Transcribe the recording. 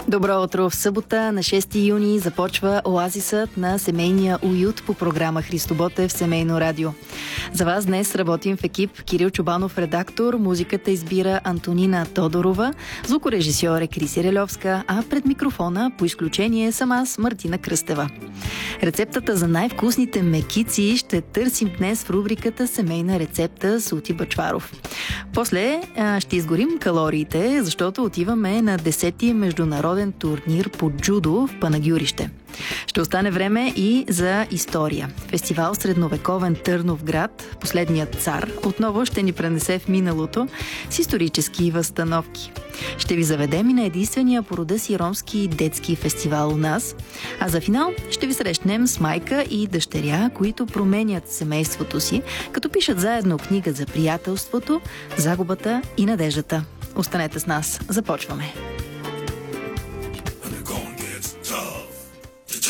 Добро утро! В събота на 6 юни започва оазисът на семейния уют по програма Христо Ботев Семейно радио. За вас днес работим в екип: Кирил Чубанов, редактор, музиката избира Антонина Тодорова, звукорежисьор е Криси Релевска, а пред микрофона по изключение съм аз, Мартина Кръстева. Рецептата за най-вкусните мекици ще търсим днес в рубриката Семейна рецепта с Ути Бъчваров. После ще изгорим калориите, защото отиваме на 10-ти международен турнир по джудо в Панагюрище. Ще остане време и за история. Фестивал средновековен Търновград, последният цар, отново ще ни пренесе в миналото с исторически възстановки. Ще ви заведем и на единствения по рода си ромски детски фестивал у нас. А за финал ще ви срещнем с майка и дъщеря, които променят семейството си, като пишат заедно книга за приятелството, загубата и надеждата. Останете с нас. Започваме!